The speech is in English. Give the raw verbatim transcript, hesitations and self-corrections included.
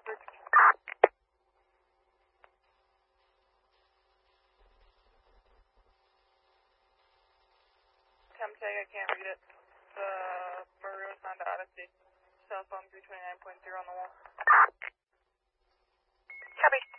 message. Chemtech, I can't read it. The Burgo signed to Odyssey. Cell phone three twenty-nine point zero on the wall. Copy.